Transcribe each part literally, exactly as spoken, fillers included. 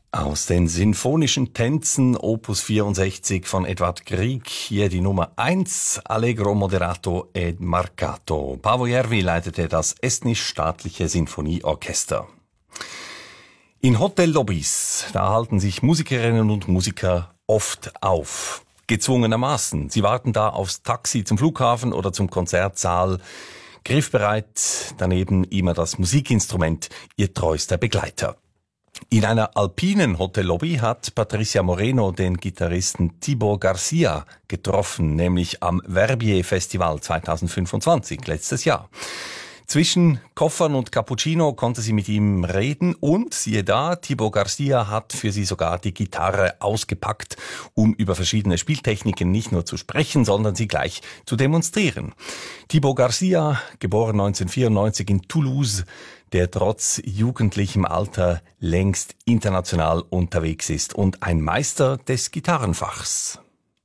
Aus den sinfonischen Tänzen Opus vierundsechzig von Edvard Grieg, hier die Nummer eins, Allegro moderato e marcato. Paavo Järvi leitete das estnisch-staatliche Sinfonieorchester. In Hotellobbys, da halten sich Musikerinnen und Musiker oft auf. Gezwungenermaßen. Sie warten da aufs Taxi zum Flughafen oder zum Konzertsaal. Griffbereit, daneben immer das Musikinstrument, ihr treuster Begleiter. In einer alpinen Hotellobby hat Patricia Moreno den Gitarristen Tibor Garcia getroffen, nämlich am Verbier Festival zweitausendfünfundzwanzig, letztes Jahr. Zwischen Koffern und Cappuccino konnte sie mit ihm reden und siehe da, Tibor Garcia hat für sie sogar die Gitarre ausgepackt, um über verschiedene Spieltechniken nicht nur zu sprechen, sondern sie gleich zu demonstrieren. Tibor Garcia, geboren neunzehnhundertvierundneunzig in Toulouse, der trotz jugendlichem Alter längst international unterwegs ist und ein Meister des Gitarrenfachs.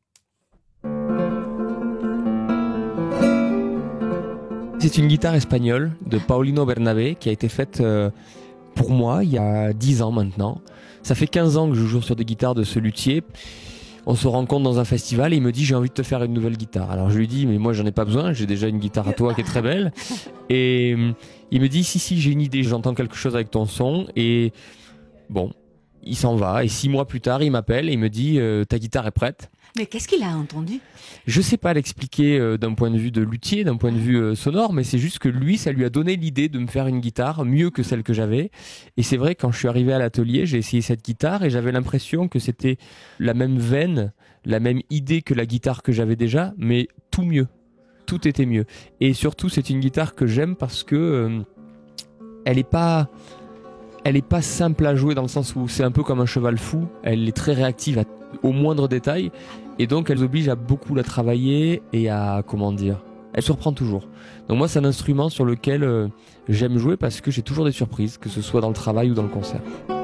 C'est une guitare espagnole de Paulino Bernabé qui a été faite euh, pour moi il y a dix ans maintenant. Ça fait quinze ans que je joue sur des guitares de ce luthier. On se rencontre dans un festival et il me dit j'ai envie de te faire une nouvelle guitare. Alors je lui dis mais moi j'en ai pas besoin, j'ai déjà une guitare à toi qui est très belle. Et euh, il me dit si si j'ai une idée, j'entends quelque chose avec ton son et bon, il s'en va et six mois plus tard il m'appelle et il me dit euh, ta guitare est prête. Mais qu'est-ce qu'il a entendu ? Je sais pas l'expliquer euh, d'un point de vue de luthier, d'un point de vue euh, sonore, mais c'est juste que lui, ça lui a donné l'idée de me faire une guitare mieux que celle que j'avais. Et c'est vrai, quand je suis arrivé à l'atelier, j'ai essayé cette guitare et j'avais l'impression que c'était la même veine, la même idée que la guitare que j'avais déjà, mais tout mieux. Tout était mieux. Et surtout, c'est une guitare que j'aime parce que euh, elle est pas... Elle est pas simple à jouer dans le sens où c'est un peu comme un cheval fou. Elle est très réactive à, au moindre détail. Et donc, elle oblige à beaucoup la travailler et à, comment dire, elle surprend toujours. Donc moi, c'est un instrument sur lequel euh, j'aime jouer parce que j'ai toujours des surprises, que ce soit dans le travail ou dans le concert.